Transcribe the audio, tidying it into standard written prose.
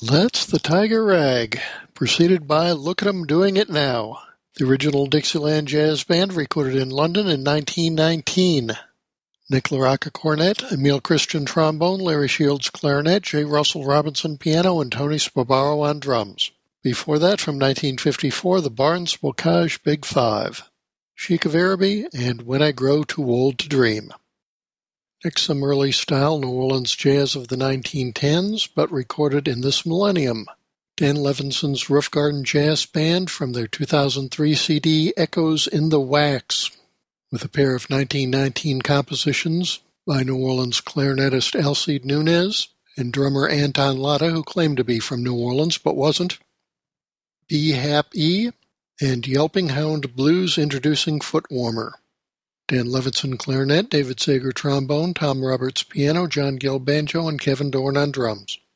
That's the Tiger Rag, preceded by Look at 'em Doing It Now, the original Dixieland Jazz Band recorded in London in 1919. Nick LaRocca cornet, Emil Christian trombone, Larry Shields clarinet, J. Russell Robinson piano, and Tony Sbarbaro on drums. Before that, from 1954, the Barnes Bocage Big Five, Chic of Araby, and When I Grow Too Old to Dream. Next, some early-style New Orleans jazz of the 1910s, but recorded in this millennium. Dan Levinson's Roof Garden Jazz Band from their 2003 CD Echoes in the Wax, with a pair of 1919 compositions by New Orleans clarinetist Alcide Nunez and drummer Anton Latta, who claimed to be from New Orleans but wasn't. B-Hap-E and Yelping Hound Blues introducing Foot Warmer. Dan Levinson clarinet, David Sager trombone, Tom Roberts piano, John Gill banjo, and Kevin Dorn on drums.